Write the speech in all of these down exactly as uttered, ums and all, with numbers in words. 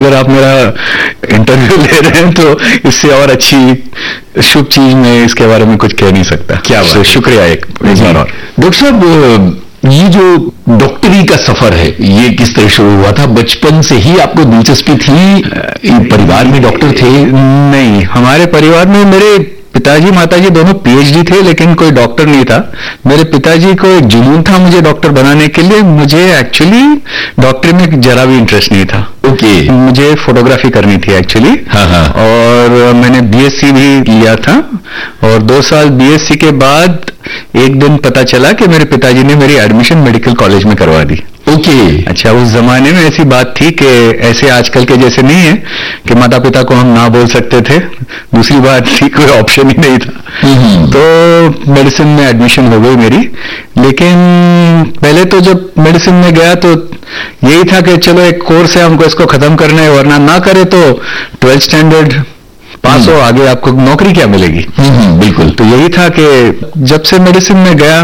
अगर आप मेरा इंटरव्यू ले रहे हैं तो इससे और अच्छी शुभ चीज मैं इसके बारे में कुछ कह नहीं सकता। क्या बात है। शुक्रिया एक बार और। डॉक्टर साहब, ये जो डॉक्टरी का सफर है ये किस तरह शुरू हुआ था? बचपन से ही आपको दिलचस्पी थी? परिवार में डॉक्टर थे? नहीं, हमारे परिवार में मेरे पिताजी माताजी दोनों पीएचडी थे, लेकिन कोई डॉक्टर नहीं था। मेरे पिताजी को एक जुनून था मुझे डॉक्टर बनाने के लिए। मुझे एक्चुअली डॉक्टरी में जरा भी इंटरेस्ट नहीं था। Okay okay. मुझे फोटोग्राफी करनी थी एक्चुअली। हाँ हाँ। और मैंने बीएससी भी लिया था, और दो साल बीएससी के बाद एक दिन पता चला कि मेरे पिताजी ने मेरी एडमिशन मेडिकल कॉलेज में करवा दी। Okay okay. अच्छा, उस जमाने में ऐसी बात थी कि ऐसे आजकल के जैसे नहीं है कि माता पिता को हम ना बोल सकते थे। दूसरी बात थी, कोई ऑप्शन ही नहीं था। mm-hmm. तो मेडिसिन में एडमिशन हो गई मेरी। लेकिन पहले तो जब मेडिसिन में गया तो यही था कि चलो एक कोर्स है, हमको इसको खत्म करना है, वरना ना करे तो ट्वेल्थ स्टैंडर्ड पास हो, आगे आपको नौकरी क्या मिलेगी। बिल्कुल। तो यही था कि जब से मेडिसिन में गया,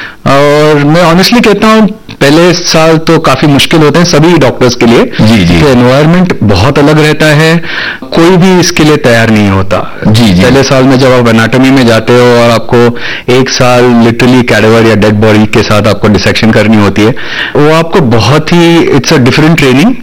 और मैं ऑनेस्टली कहता हूँ पहले साल तो काफी मुश्किल होते हैं सभी डॉक्टर्स के लिए। जी जी। तो एनवायरनमेंट बहुत अलग रहता है, कोई भी इसके लिए तैयार नहीं होता। जी जी। पहले साल में जब आप एनाटॉमी में जाते हो और आपको एक साल लिटरली कैडेवर या डेड बॉडी के साथ आपको डिसेक्शन करनी होती है, वो आपको बहुत ही इट्स अ डिफरेंट ट्रेनिंग,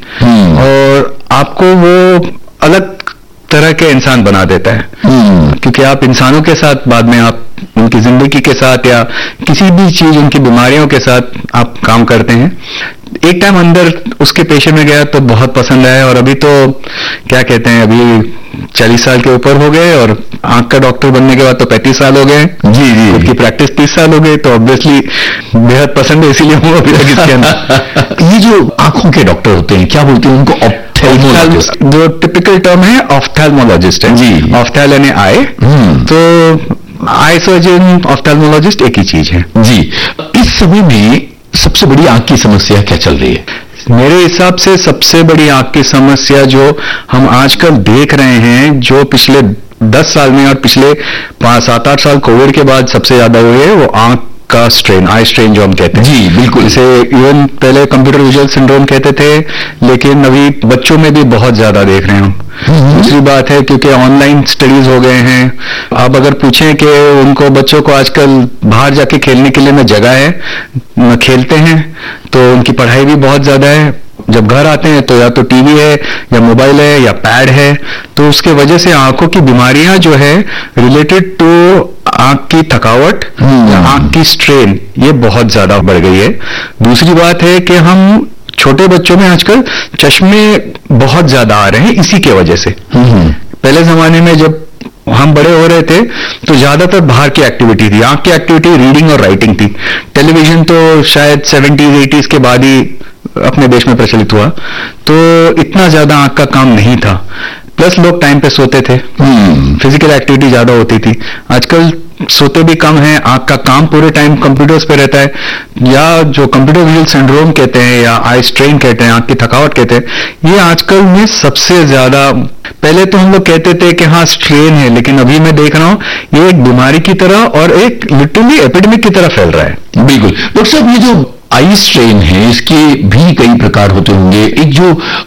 और आपको वो अलग तरह के इंसान बना देता है। क्योंकि आप इंसानों के साथ बाद में आप उनकी जिंदगी के साथ या किसी भी चीज उनकी बीमारियों के साथ आप काम करते हैं। एक टाइम अंदर उसके पेशे में गया तो बहुत पसंद आया, और अभी तो क्या कहते हैं, अभी चालीस साल के ऊपर हो गए, और आंख का डॉक्टर बनने के बाद तो पैंतीस साल हो गए। जी जी। उसकी प्रैक्टिस तीस साल हो गई, तो ऑब्वियसली बेहद पसंद है, इसीलिए हूँ अभी तक इसके अंदर। ये जो आंखों के डॉक्टर होते हैं, क्या बोलते हैं उनको? ऑप्थेल्मोलॉजिस्ट। जो टिपिकल टर्म है ऑप्थेल्मोलॉजिस्ट है जी। ऑप्थेल यानी आई, तो आई सर्जन ऑप्थेल्मोलॉजिस्ट एक ही चीज है जी। इस समय में सबसे बड़ी आंख की समस्या क्या चल रही है? मेरे हिसाब से सबसे बड़ी आंख की समस्या जो हम आजकल देख रहे हैं, जो पिछले दस साल में और पिछले पांच सात आठ साल कोविड के बाद सबसे ज्यादा हुई है, वो आंख का स्ट्रेन, आई स्ट्रेन जो हम कहते हैं। जी बिल्कुल। इसे इवन पहले कंप्यूटर विजुअल सिंड्रोम कहते थे, लेकिन अभी बच्चों में भी बहुत ज्यादा देख रहे हैं। दूसरी बात है क्योंकि ऑनलाइन स्टडीज हो गए हैं, आप अगर पूछें कि उनको बच्चों को आजकल बाहर जाके खेलने के लिए न जगह है न खेलते हैं, तो उनकी पढ़ाई भी बहुत ज्यादा है। जब घर आते हैं तो या तो टीवी है या मोबाइल है या पैड है, तो उसके वजह से आंखों की बीमारियां जो है रिलेटेड टू आंख की थकावट या आंख की स्ट्रेन, ये बहुत ज्यादा बढ़ गई है। दूसरी बात है कि हम छोटे बच्चों में आजकल चश्मे बहुत ज्यादा आ रहे हैं इसी के वजह से। पहले जमाने में जब हम बड़े हो रहे थे तो ज्यादातर बाहर की एक्टिविटी थी, आंख की एक्टिविटी रीडिंग और राइटिंग थी। टेलीविजन तो शायद सेवेंटीज एटीज के बाद ही अपने देश में प्रचलित हुआ, तो इतना ज्यादा आंख का काम नहीं था। प्लस लोग टाइम पे सोते थे, फिजिकल एक्टिविटी ज्यादा होती थी। आजकल सोते भी कम है, आंख का काम पूरे टाइम कंप्यूटर्स पे रहता है, या जो कंप्यूटर विजुअल सिंड्रोम कहते हैं या आई स्ट्रेन कहते हैं, आंख की थकावट कहते हैं, ये आजकल में सबसे ज्यादा। पहले तो हम लोग कहते थे कि हाँ स्ट्रेन है, लेकिन अभी मैं देख रहा हूं ये एक बीमारी की तरह और एक लिटरली एपिडेमिक की तरह फैल रहा है। बिल्कुल। डॉक्टर साहब, ये जो आई स्ट्रेन है इसके भी कई प्रकार होते होंगे। एक जो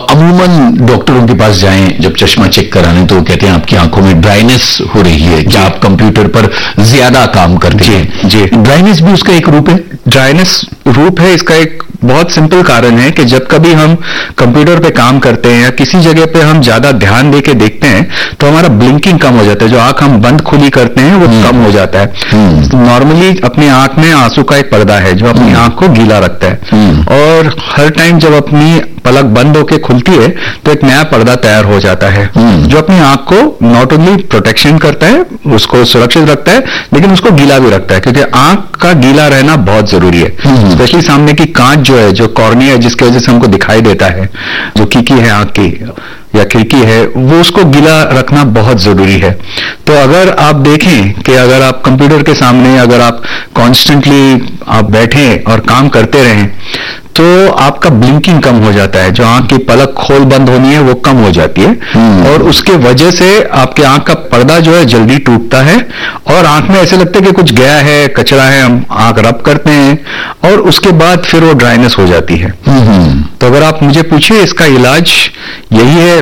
अमूमन डॉक्टरों के पास जाएं जब चश्मा चेक कराने, तो वो कहते हैं आपकी आंखों में ड्राइनेस हो रही है, क्या आप कंप्यूटर पर ज्यादा काम करते हैं? जी। ड्राइनेस भी उसका एक रूप है? ड्राइनेस रूप है इसका। एक बहुत सिंपल कारण है कि जब कभी हम कंप्यूटर पे काम करते हैं या किसी जगह पे हम ज्यादा ध्यान दे के देखते हैं तो हमारा ब्लिंकिंग कम हो जाता है। जो आंख हम बंद खुली करते हैं वो कम हो जाता है। नॉर्मली अपनी आंख में आंसू का एक पर्दा है जो अपनी आंख को गीला रखता है, और हर टाइम जब अपनी पलक बंद होकर खुलती है तो एक नया पर्दा तैयार हो जाता है जो अपनी आंख को नॉट ओनली प्रोटेक्शन करता है, उसको सुरक्षित रखता है, लेकिन उसको गीला भी रखता है, क्योंकि आंख का गीला रहना बहुत जरूरी है। स्पेशली सामने की कांच जो है, जो कॉर्निया है, जिसकी वजह से हमको दिखाई देता है, जो खिड़की है आंख की या खिड़की है, वो उसको गीला रखना बहुत जरूरी है। तो अगर आप देखें कि अगर आप कंप्यूटर के सामने अगर आप कॉन्स्टेंटली आप बैठें और काम करते रहें तो आपका ब्लिंकिंग कम हो जाता है, जो आंख की पलक खोल बंद होनी है वो कम हो जाती है, और उसके वजह से आपके आंख का पर्दा जो है जल्दी टूटता है और आंख में ऐसे लगता है कि कुछ गया है, कचरा है, हम आंख रब करते हैं और उसके बाद फिर वो ड्राइनेस हो जाती है। तो अगर आप मुझे पूछिए इसका इलाज यही है,